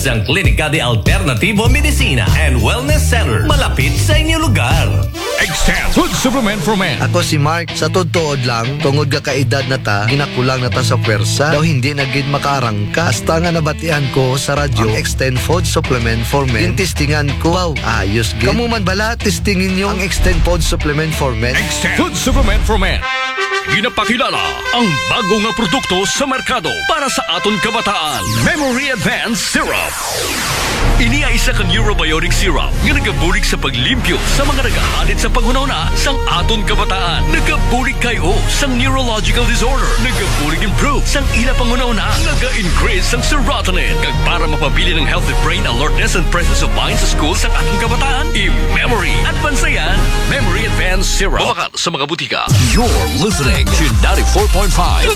ang Klinika de Alternativo Medicina and Wellness Center. Malapit sa inyong lugar. Extend Food Supplement for Men. Ako si Mark, sa tuod lang, tungod ka kaedad na ta, ginakulang na ta sa pwersa, daw hindi nagid makarangka. Hasta nga nabatian ko sa radyo, ang Extend Food Supplement for Men. Tintistingan ko, wow, ayos gid. Kamu man bala, testingin nyo ang Extend Food Supplement for Men. Extend Food Supplement for Men. Ginapakilala ang bago nga produkto sa merkado para sa aton kabataan. Memory Advanced Syrup. Ini ay isa ka neurobiotic syrup nga nagabulig sa paglimpyo sa mga nagahalit sa panghunahuna sang aton kabataan. Nagabulig kayo sang neurological disorder. Nagabulig improve sang ila panghunahuna. Naga-increase sang serotonin. Kag para mapabili ng healthy brain alertness and presence of mind sa school sa aton kabataan. I-Memory Advanced yan. Memory Advanced Syrup. Bawakan sa mga butika. You're listening to 94.5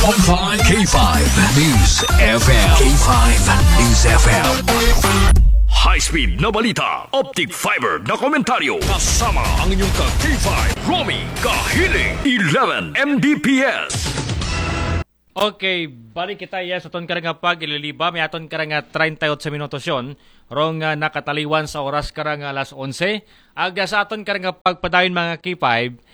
K5 News FM. K5 News FM. High-speed na balita, optic fiber na komentaryo. Kasama ang inyong ka-K5, Romy Kahiling, 11 Mbps. Okay, balik kita sa aton karang pag ililiba. May aton karang 38 minutos yun. Rong nakataliwan sa oras karang alas 11. Aga sa aton karang pagpadayon mga K5,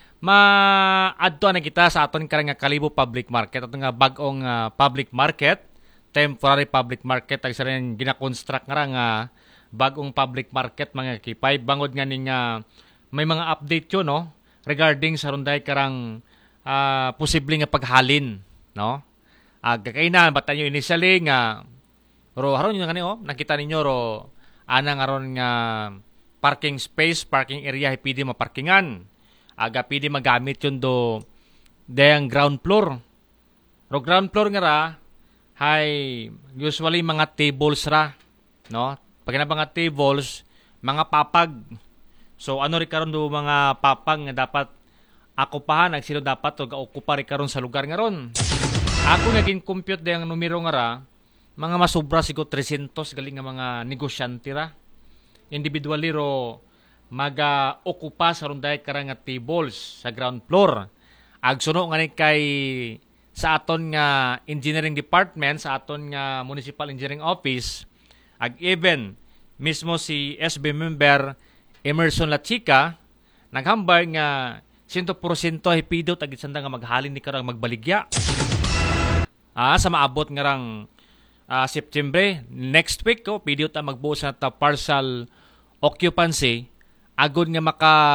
ma-adto na kita sa aton karang Kalibo Public Market. Aton nga bagong public market, temporary public market. Ang isa rin ginakonstruct nga bagong public market mga K5. Bangod nga ning may mga update yun, no? Regarding sa runday karang posible nga paghalin, no? Kakaina, bata nyo initially nga ro haron yung nakita ninyo ro anang aron nga parking space, parking area pwede maparkingan. Pwede magamit yun ang ground floor. Ro ground floor nga ra hay usually mga tables ra, no? Pag na mga tables, mga papag. So ano rin karon do mga papag nga dapat akupahan, ang sino dapat o okupa rin karon sa lugar nga ron. Ako naging compute ang numero nga ra, mga masubra siguro 300 galing nga mga negosyante ra. Individually ro maga-okupa sa runday karang nga tables sa ground floor. Agsuno nga ni kay sa aton nga engineering department, sa aton nga municipal engineering office, even mismo si SB member Emerson Lachica naghambay nga 100% hipidot agit sanda nga maghalin ni karang magbaligya. Sa maabot nga rang September next week ko pidot ta magbuo sa ta partial occupancy agud nga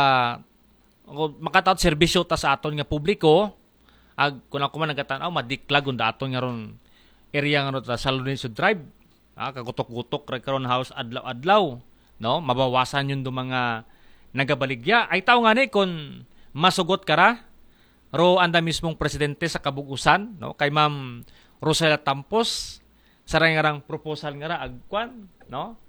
makataot serbisyo ta sa aton nga publiko. Kung ako man nagatan-aw madiklag unda aton nga ron area nga ron sa Luniso Drive. Kagutok-gutok ra karon house adlaw-adlaw, no? Mabawasan yun do mga nagabaligya. Ay tao nga ni kon masugot kara ro anda mismong presidente sa kabugusan, no? Kay Ma'am Rosela Tampos sarangarang proposal nga ra agkwan, no?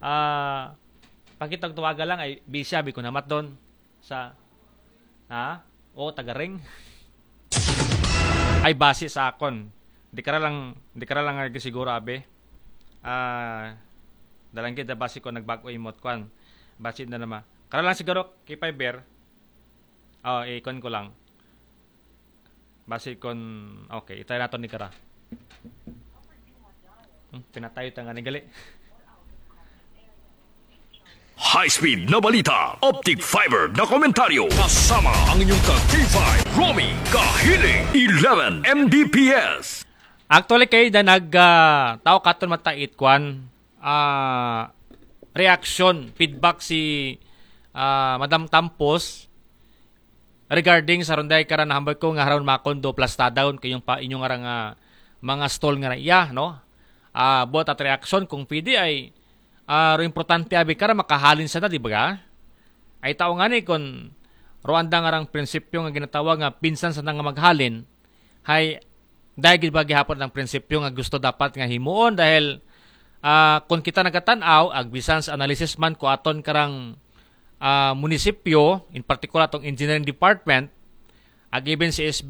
Pakitag tuwaga lang ay bisya bi ko namat don sa tagaring. Ay base sa akon. Di kara lang siguro abe. Dalang kita base ko nagbago imot kwan. Base na naman. Kara lang siguro kay Fiber. Ikon ko lang. Base kon okay, itay naton ni kara. Pinatayo ta nga ni gali. High-speed na balita, optic fiber na komentaryo. Kasama ang inyong ka-K5, Romy Kahiling, 11 Mbps. Actually kay da tao katon matait kwan reaction feedback si Madam Tampos regarding sa runday karan hambay ko nga haron makondo plus down kayong inyong arang mga stall nga iya, no? Buot at reaction kung pwede ay ro importante abi kara makahalin sa na, di ba? Ay tao nga ni kon Rwanda nga rang prinsipyo nga ginatawag nga pinsan sa nga maghalin hay dahil gid hapon ang prinsipyo nga gusto dapat nga himuon dahil kung kita nagatan-aw agbisan sa analysis man ko aton karang munisipyo in particular atong engineering department even si SB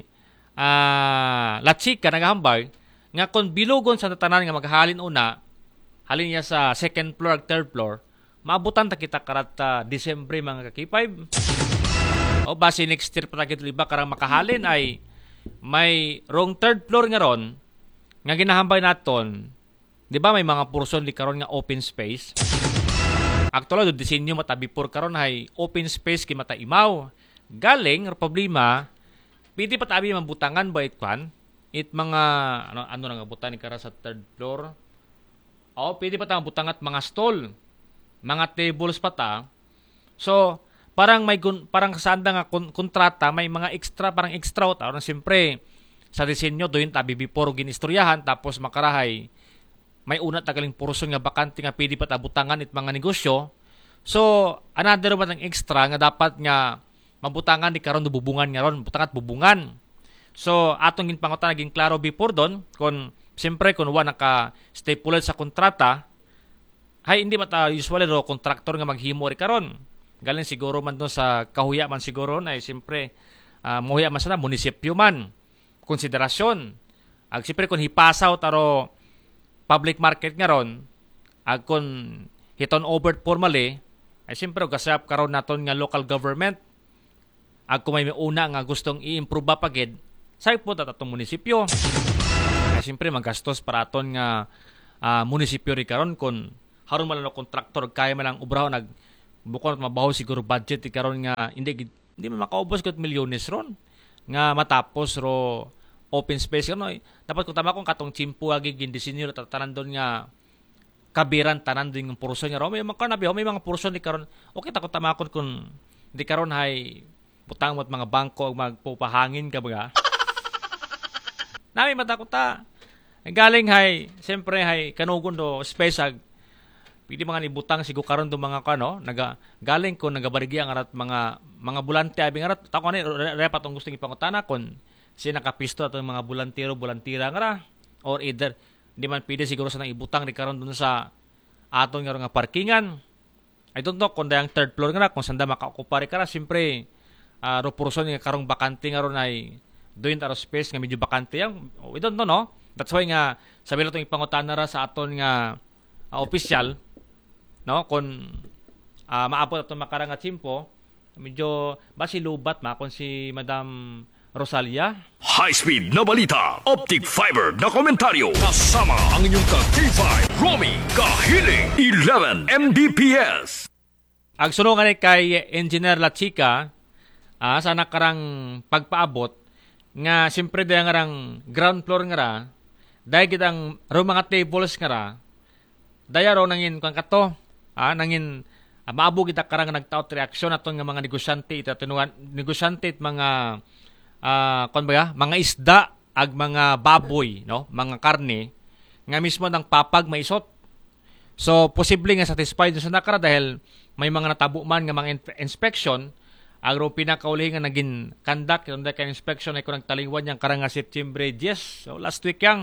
Lachica nagahambay nga kung bilugon sa tatanan nga maghalin una halin niya sa second floor ag third floor maabutan ta kita karat Disyembre mga kakipay o base next year pa kita liba karang makahalin ay may wrong third floor nga ron nga ginahambay naton Di ba may mga portion di karon nga open space? Actually, do disenyo mata before karon hay open space kay mata imaw. Galing problema, pwede pa tabi mambutangan ba itkan? It mga ano nga butan ni kara sa third floor. O pwede pa ta butangat mga stall, mga tables pa ta. So, parang parang sanda nga kontrata, may mga extra parang extra ta. Siyempre, sa disenyo doon tabi before ginistoryahan tapos makarahay may una tagaling porson nga bakante nga pwede pa ta butangan it mga negosyo. So, another man ang extra nga dapat nga mabutangan di karon bubungan nga ron, butangat bubungan. So, atong ginpangutan naging klaro before doon, kung siyempre kung wala naka-stipulate sa kontrata, hay hindi mata usually ro kontraktor nga maghimo ri karon. Galing siguro man doon sa kahuya man siguro na siyempre muhuya man sana munisipyo man. Konsiderasyon. Ag siyempre kung hipasaw taro public market nga ron, ag kung hiton over formally, ay siyempre gasap karon naton nga local government. Ag kung may una nga gustong i-improve ba pagid, sa po tatong munisipyo. Ay siyempre magastos para aton nga munisipyo ri karon kung haron man lang kontraktor kaya man lang ubrahon nag bukod mabaho siguro budget ti karon nga hindi man makaubos ket milyones ron nga matapos ro open space no. Dapat ko tama kung katong chimpo agi gindisenyo tanan don nga kabiran tanan din ng porson nga ro may mga porson di karon okay ta ko tama kung di karon hay putang mo't mga bangko magpupahangin ka ba? Nami matakuta. Galing hay, siyempre hay kanugon do space ag pwede mga nibutang sigo karon do mga kano, galing ko nagabarigi ang arat mga bulante abi arat tako ni repa tong gustong ipangutana kon si nakapisto atong mga bulantira nga or either di man pwede siguro sa nang ibutang di karon dun sa aton nga parkingan. I don't know kung dayang third floor nga kung sanda makaokupar ka siyempre ro porson nga karong bakante nga ron ay doon taro space nga medyo bakante yang we don't know no. That's why nga sabi lang itong ipangutana ra sa aton nga official no kung maabot ato makarang nga chimpo medyo basi lubat ma kung si Madam Rosalia. High-speed na balita, optic fiber na komentaryo, kasama ang inyong ka-K5, Romy Kahiling, 11 Mbps. Ang sunungan ni kay Engineer La Chica, sa nakarang pagpaabot, nga siyempre dahil nga rang ground floor nga ra, dahil kitang mga tables nga ra, dahil ro nangin kung kato, nangin maabo kita karang nagtaot reaksyon aton nga mga negosyante negosyante mga mga isda ag mga baboy no mga karne nga mismo nang papag maisot. So posible nga satisfied sa nakara dahil may mga natabo man nga mga inspection agro pinakauli nga naging conduct yung ka inspection ay kung nagtaliwan yang karang September 10. So last week yang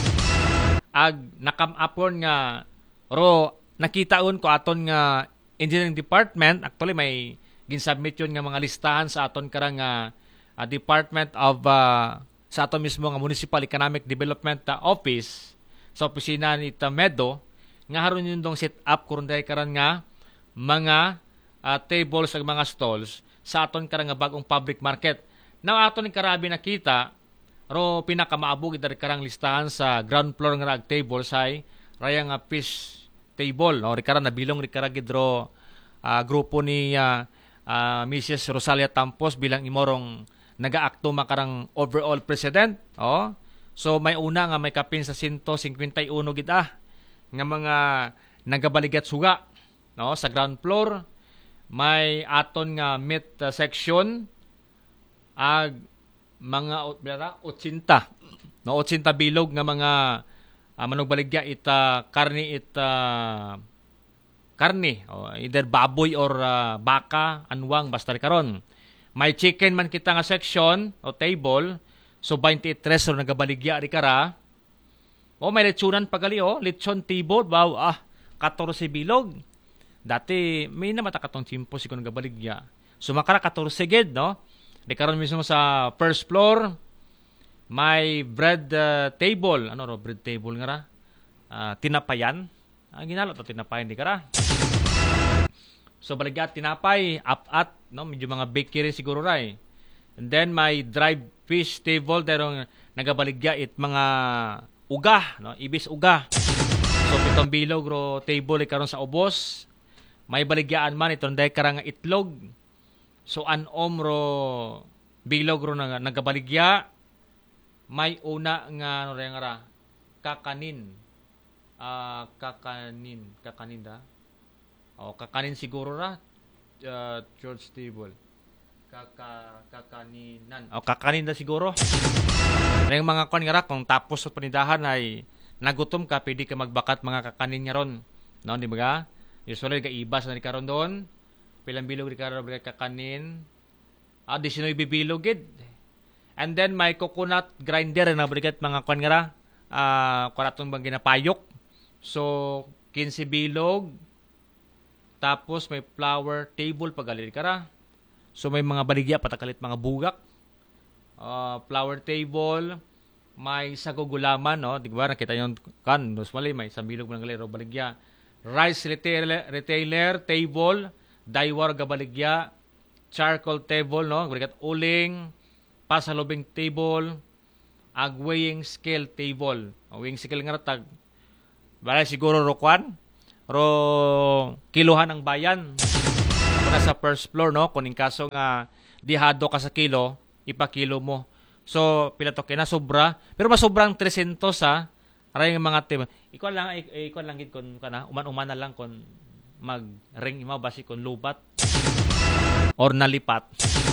ag nakam-upon nga ro nakitaon ko aton nga engineering department actually may ginsubmit yun nga mga listahan sa aton karang Department of sa ato mismo nga Municipal Economic Development Office sa opisina ni Medo nga haron yun dong set up kuron dahil karan nga mga tables ag mga stalls sa aton karang nga bagong public market. Now aton ni karabi nakita ro pinakamaabog dari karang listahan sa ground floor nga tables ay raya nga fish table no ri karan nabilong ri karagid ro grupo ni Mrs. Rosalia Tampos bilang imorong nagaakto makarang overall president. So may una nga may kapin sa 151 gid nga mga nagabaligat suga no sa ground floor. May aton nga meat section ag mga 80 no 80 bilog nga mga manugbaligya karne either baboy or baka anwang basta karon. May chicken man kita nga section o table. So 23 ro nagabaligya ri kara. May lechonan pagali lechon table. Wow, 14 bilog. Dati may namata katong chimpo si kun nagabaligya. So makara 14 gid no. Di karon mismo sa first floor may bread table. Ano ro bread table nga ra? Tinapayan. Ginalo to tinapayan di kara. So baligya tinapay, at no medyo mga bakery siguro ray. And then may dried fish table derong nagabaligya it mga uga no, ibis uga. So pitong bilog ro table karon sa ubos. May baligyaan man itong dahil karang itlog. So anom ro bilog ro na nagabaligya. May una nga ano rin nga ra, kakanin. Kakanin da. O kakanin siguro ra. George table. Kakaninan. O kakanin da siguro. Yung mga kon nga ra, kung tapos sa panidahan ay nagutom ka, pwede ka magbakat mga kakanin nga ron. No, di ba ga? Usually, kaibas na di karon doon. Pilang bilog di karon kakanin. 19 bilog gid. And then, may coconut grinder na balikat mga kon nga ra. Kuratong bang ginapayok. So, 15 bilog. Tapos, may flower table pagalit ka ra. So, may mga baligya, patakalit mga bugak. Flower table, may sagugulaman, no? Di ba? Nakita nyo kan, usually may sambilog ng galero baligya. Rice retailer table, daywar gabaligya, charcoal table, no? Balikat uling, pasalubing table, weighing scale table. Weighing scale nga tag balay siguro ro kwan, ro kilohan ang bayan. Kuna sa first floor, no? Kung in kaso nga dihado ka sa kilo, ipakilo mo. So, pila to kina sobra, pero masobrang 300 ha. Aray nga mga team. Ikaw lang gid kon kana, uman-uman na lang kon mag-ring imaw basi kon lubat or nalipat.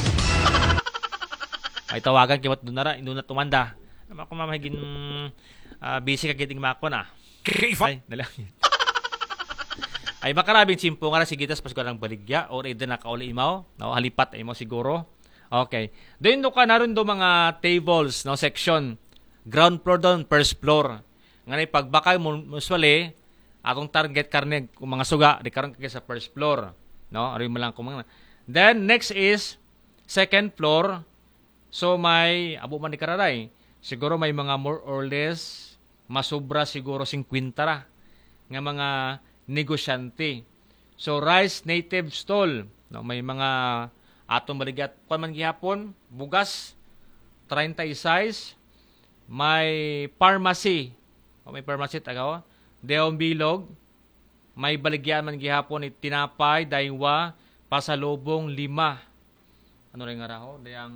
Ay tawagan kay wat dunara, induna tumanda. Ako mamahigin busy ka giting mako na. Ay, nalang. Ay makarabing simpo nga sige tas pas ko lang baligya or ida nakauli imaw, no halipat imo siguro. Okay. Doon do ka naroon do mga tables, no section. Ground floor doon, first floor. Ngani pagbakay mo usually atong target karne kung mga suga di karon kay sa first floor, no? Ari mo lang kung mga. Then next is second floor. So may abo man ni kararay. Siguro may mga more or less masubra siguro 50 ra nga mga negosyante. So rice native stall, no, may mga atong baligat kun man gihapon, bugas 36, may pharmacy. O may pharmacy tagaw, deong bilog, may baligyan man gihapon tinapay, daywa, pasalubong 5. Ano rin nga raho? Dayang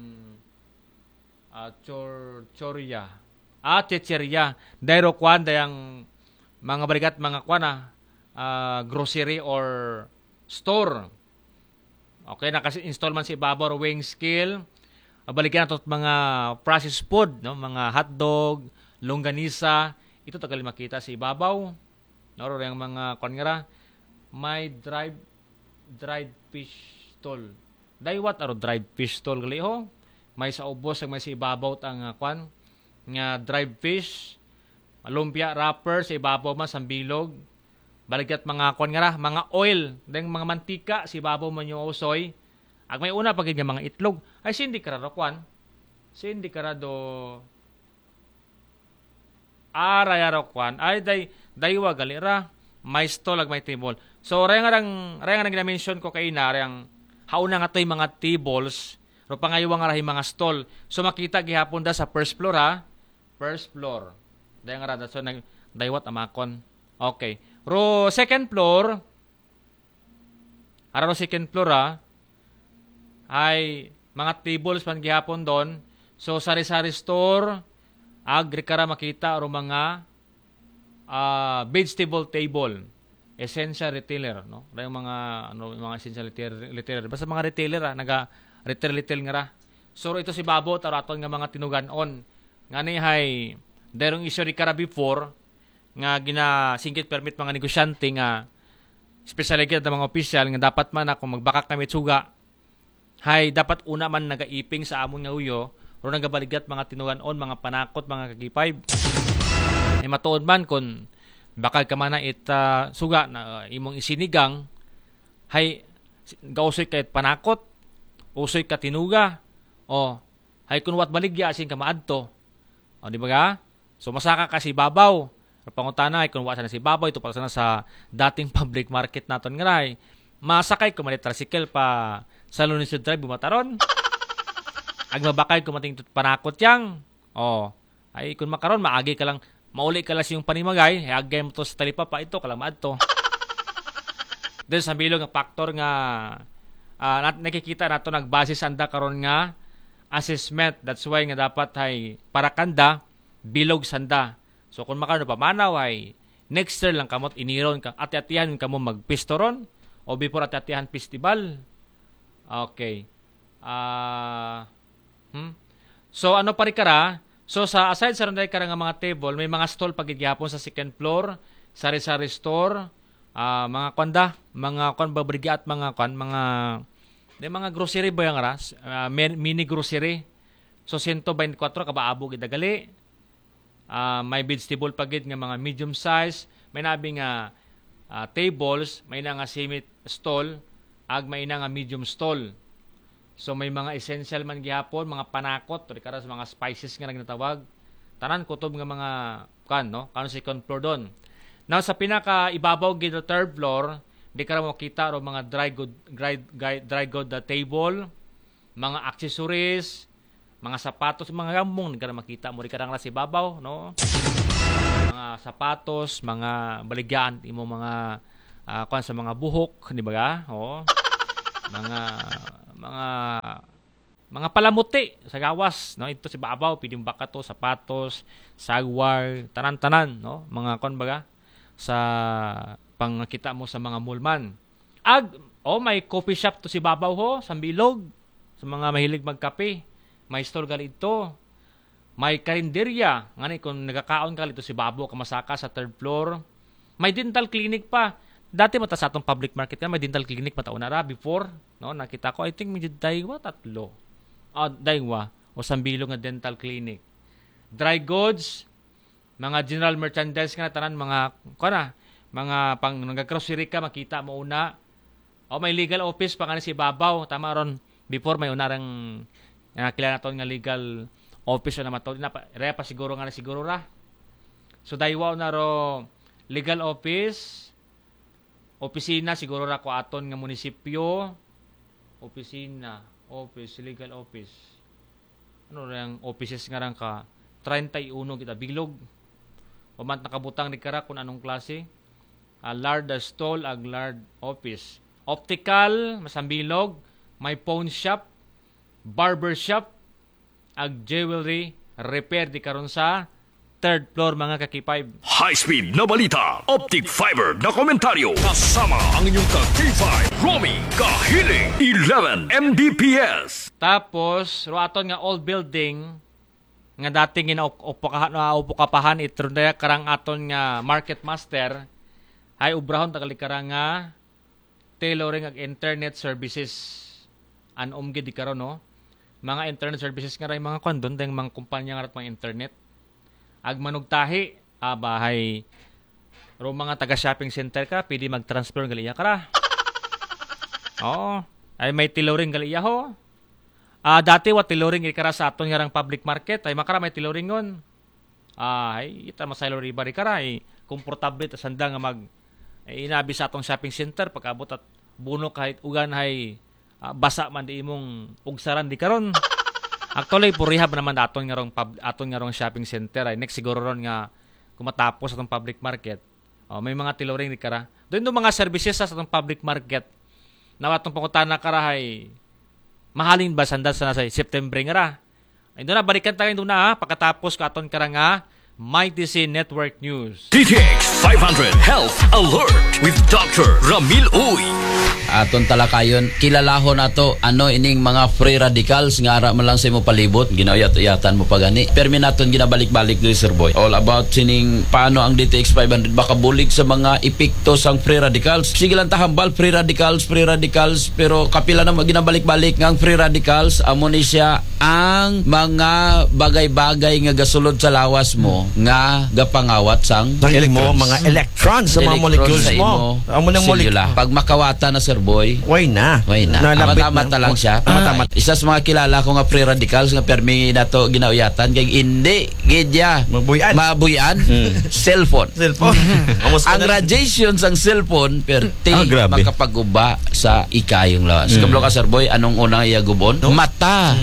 chorya. Chicheria. Dayro kwan, dayang mga baligat, mga kwan grocery or store. Okay, naka-install man si ibabaw weighing scale. Balikan nato mga processed food, no, mga hotdog, longganisa, ito tagal makita sa ibabaw. Naro yang mga kongra, may dried fish stall. Daywat aro dried fish stall gali ho. May sa ubos may sa ibabaw ang kwan nga dried fish, lumpia wrapper sa ibabaw man sambilog. Balikat mga kwan nga mga oil, deng mga mantika si babaw man yung usoy. Ag may una pagid nga mga itlog, ay sindi karado kwan. Sindi karado arayaro kwan. Ay daywa galira, may stall ag may table. So rayang gina-mention ko kay na rayang hauna nga toy mga tables, ro pangayowa nga rahi mga stall. So makita gihapon da sa first floor ha. First floor. Dayang ra so daywat amakon. Okay. Ro second floor, second floor ay mga tables man gihapon doon. So sari-sari store, agri kara makita ro mga vegetable table, essential retailer, no? Yung mga essential retailer. Basta mga retailer naga retail nga ra. So ito si Babo taraton nga mga tinugan-on. Ngani hay derong issue ri kara before nga ginasingkit permit mga negosyante nga especially kita mga opisyal nga dapat man kung magbakak kami tsuga hay dapat una man nagaiping sa amon nga uyo ro nagabaligat mga tinugan-on, mga panakot, mga kagipay ay matuod man kung bakal ka man na suga na imong isinigang hay gausoy ka panakot, usoy ka tinuga o hay kun wat baligya asin ka maadto o di ba ga? So masaka ka si babaw. Pangutana ay kung wasa na si baboy ito para sa dating public market naton ngaray. Masakay ko man tricycle pa sa Lunisod Drive bumataron. Ag mabakay ko mating panakot yang. Oh, ay kung makaron maagi ka lang mauli ka lang yung panimagay, agay mo to sa talipapa, ito, kalamad to. Then sa bilog nga factor nga nakikita nato nagbase sa anda karon nga assessment. That's why nga dapat ay para kanda bilog sanda. So kung makano pa manaw ay next year lang kamot iniron ka ati-atihan kamo magpistoron o before ati-atihan festival. Okay. So ano pa ri kara? So sa aside sa ronday kara nga mga table, may mga stall pagid gihapon sa second floor, sari-sari store, mga kwanda, mga babrigya at mga grocery ba yung ras, mini grocery. So 124 kabaabo gid dagali. May vegetable pagid nga mga medium size, may nabi nga tables, may na nga semi stall, ag may na nga medium stall. So may mga essential man gihapon, mga panakot, karas mga spices nga nagnatawag. Tanan kutob nga mga kano second floor don. Now sa pinaka ibabaw gid third floor, di ka mo kita ro mga dry good table, mga accessories, mga sapatos, mga gamong di ka makita mo ri ka lang sa ibabaw, no? Mga sapatos, mga baligyan imo mga sa mga buhok, di ba ga? Oh. Mga palamuti sa gawas, no? Ito si babaw, piding baka to, sapatos, sagwar, tanan-tanan, no? Mga baga sa pangkita mo sa mga mulman. May coffee shop to si babaw ho, sa bilog, sa mga mahilig magkape. May store gali ito. May karinderya, ngani kung nagakaon ka ito si babaw kamasaka sa third floor. May dental clinic pa. Dati mata sa atong public market may dental clinic mata una ra before, no? Nakita ko I think medyo daywa tatlo. Daywa o sambilog nga dental clinic. Dry goods, mga general merchandise nga tanan mga mga pang naggrocery ka makita mo una. May legal office pa nga si babaw, tama ron. Before may unarang kilala naton nga legal office na matod na re pa siguro nga siguro ra. So daywa na ro legal office, opisina siguro ra ko aton nga munisipyo, opisina, office, legal office. Ano ra ang offices nga rang ka 31 kita bilog. Pamant nakabutang ni kara kung anong klase. Lard stall ag lard office. Optical, masambilog, may pawn shop, barber shop, ag jewelry, repair di karon sa third floor mga kakipay. High-speed na balita, optic fiber na komentaryo, kasama ang inyong ka-K5, Romy Kahiling, 11 Mbps. Tapos, ruaton nga old building, nga dating upukapahan ito na karang aton nga market master, ay ubrahon tagali karang nga tailoring ag internet services. Anom gid di karon no? Mga internet services nga ray mga kondon deng mga kumpanya nga mga internet. Ag manugtahi bahay ro mga taga shopping center ka pwede mag-transfer gali kara. Ay may tailoring gali ho. Dati wa tailoring ikara sa aton nga rang public market ay makara may tailoring ngon. Ay ita masaylo riba ri kara ay komportable ta sanda nga mag inabi sa atong shopping center pagabot at buno kahit ugan hay basa man di imong ugsaran di karon. Actually purihab naman aton nga rong shopping center ay next siguro ron nga kumatapos atong public market. May mga tailoring di kara. Doon do mga services sa atong public market na atong pangutana kara hay mahalin ba sanda sa September nga ra. Ay doon na balikan tayo doon na pagkatapos ka aton kara nga Mighty C Network News. DTX 500 Health Alert with Dr. Ramil Uy. Aton talakayon, kilalahon nato ano ining mga free radicals nga ara man lang sa imo palibot, ginauyat-uyatan mo pa gani. Permi naton ginabalik-balik diri Sir Boy. All about sining paano ang DTX 500 baka bulig sa mga epekto sang free radicals. Sige lang tahambal free radicals, pero kapila na ginabalik-balik nga ang free radicals amo ni siya ang mga bagay-bagay nga gasulod sa lawas mo nga gapangawat sang mga electrons sa mga molecules mo. Amo nang molecule. Pag makawata na Sir Boy, way na. Mata lang siya. Isa sa mga kilala ko nga free radicals nga permi nato ginauyatan kay hindi gidya mabuyan cellphone. Ang radiation sang cellphone perti makapaguba sa ikayong lawas. Kablo ka Sir Boy, anong unang iyagubon? Mata.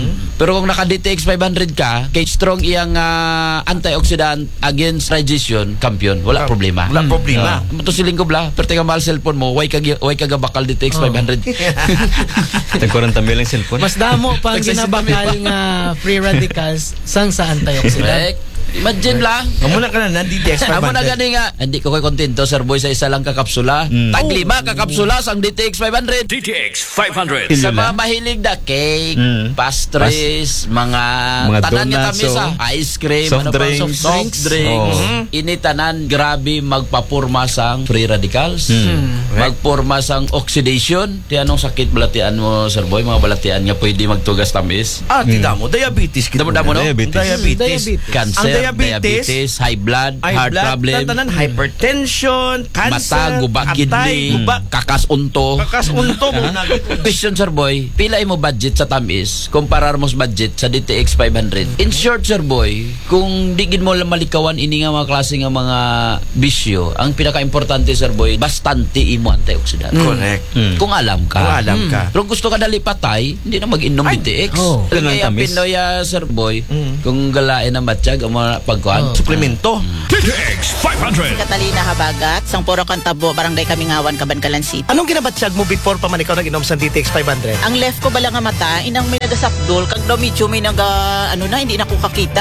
Pero kung naka DTX 500 ka, kay strong iyang antioxidant against digestion, kampiyon. Wala problema. Wala problema. Ito siling ko bla, pero teka mahal cellphone mo, way ka bakal DTX 500. Tagkuran tambil ang cellphone. Mas damo pa ang ginabakal nga free radicals sang sa antioxidant. Correct. Imagine lang. Amo na ka na DTX 500. Amo na gani nga. Hindi ko kontento, Sir Boy, sa isa lang kakapsula. Tag-5 kakapsula sang DTX 500. DTX 500. Sa mga mahilig na cake, pastries, mga tanan niya donuts, tamis ice cream, soft drinks. soft drinks. Ini tanan grabe magpapurma sang free radicals. Magpurma sang oxidation. Di anong sakit balatian mo, Sir Boy? Mga balatian nga pwede magtugas tamis. Tida mo, diabetes. Damo-damo, no? Diabetes. Cancer, Ang diabetes, high blood, heart problem, tanan, hypertension, cancer, mata, guba, kidney, kakas unto. Kakasunto mo na. Question, Sir Boy, pila mo budget sa tamis kumparar mo sa budget sa DTX 500? In short, Sir Boy, kung digid mo lang malikawan ini nga mga klase nga mga bisyo, ang pinaka-importante, Sir Boy, bastante imo antioxidant. Correct. Kung alam ka. Kung alam ka. Pero gusto ka dali patay, hindi na mag-inom DTX. Ganun Kaya tamis. Pinoy, Sir Boy, kung galain ang matsyag, ang mga pagkuhan, Suplemento. DTX 500. Catalina Habagat, sang Puro Kantabo, Barangay Kamingawan, Cabancalan City. Anong ginabatsyag mo before pa man ikaw nag-inom sa DTX 500? Ang left ko bala nga mata, inang may nagasapdol, kag daw medyo may hindi na ko kakita.